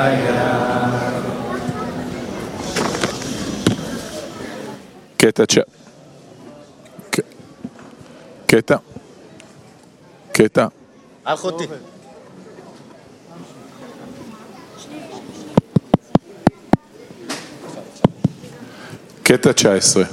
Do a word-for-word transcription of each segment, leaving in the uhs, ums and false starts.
קטע צ'ה. קטע. קטע. אחותי. קטע תשע עשרה.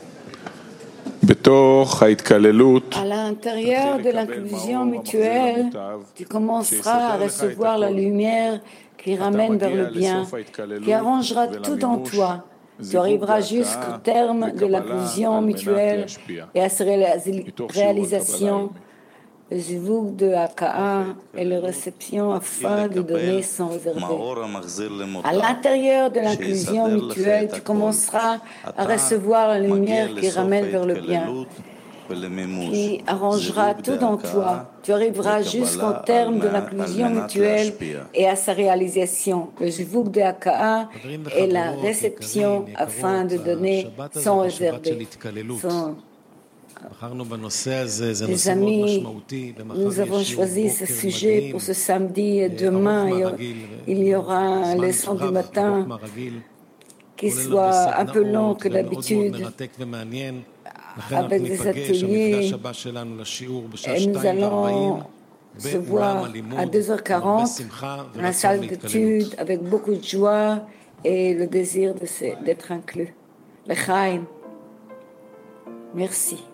בתוך ההתקללות, à l'intérieur de l'inclusion mutuelle, tu commenceras à recevoir la lumière qui ramène vers le bien, qui arrangera tout dans toi. Tu arriveras jusqu'au terme de l'inclusion mutuelle et à ses réalisations, le zivug de Haka'a et la réception afin de donner sans réserver. À l'intérieur de l'inclusion mutuelle, tu commenceras à recevoir la lumière qui ramène vers le bien, qui arrangera tout dans toi. Tu arriveras jusqu'au terme de l'inclusion mutuelle et à sa réalisation, le zivug de Haka'a et la réception afin de donner sans réserver. Sans Les amis, nous avons choisi ce sujet pour ce samedi et demain. Il y aura un leçon du matin qui soit un peu long que d'habitude, avec des ateliers. Et nous allons se voir à deux heures quarante dans la salle d'études avec beaucoup de joie et le désir de d'être inclus. L'Echaim, merci.